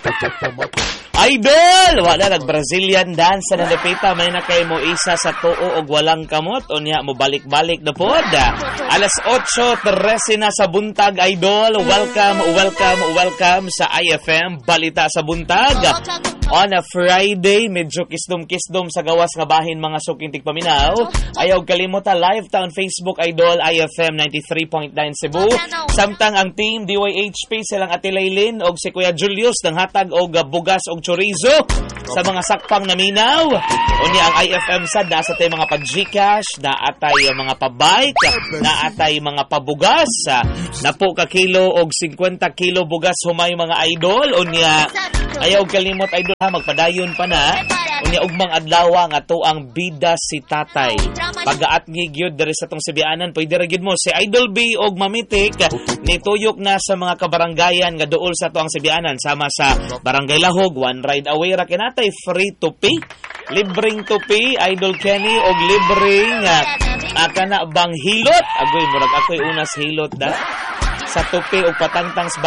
Idol! Wala nag-Brazilian dance na napita. May na kayo mo isa sa tuo og walang kamot. O niya mo balik-balik na po. Alas 8:13 na sa buntag, Idol. Welcome sa IFM Balita sa Buntag. On a Friday, medyo kisdom-kisdom sa gawas nga bahin mga sukintig paminaw. Ayaw kalimota live ta on Facebook, Idol, IFM 93.9 Cebu. Samtang ang team DYHP silang Ate Laylin og si Kuya Julius nang hatag og bugas og chorizo sa mga sakpang naminaw. Unya ang IFM sad na sa tay mga pa-Gcash, na atay mga pa-bike, na atay mga pabugas. Na po ka kilo og 50 kilo bugas humay mga idol. Unya ayaw kalimot idol ha, magpadayon pa na. Unya ugmang adlaw nga to ang bida si Tatay. Pagaat gyud diri sa tong Sibianan, pwede ra gyud mo si Idol B og Mamitik nituyok na sa mga kabaranggayan nga duol sa to ang Sibianan sama sa Barangay Lahog, one ride away ra kinatay free to pay. Libreng tupi, Idol Kenny og libreng kana bang hilot. Agoy murag ako'y unas hilot da sa tupi og patangtang